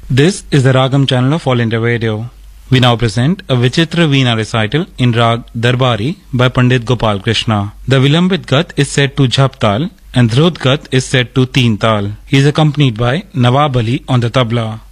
This is the Ragam channel of All India Radio. We now present a Vichitra Veena recital in Rag Darbari by Pandit Gopal Krishna. The Vilambit Gat is set to Jhap Tal and Dhrut Gat is set to Teen Tal. He is accompanied by Nawab Ali on the tabla.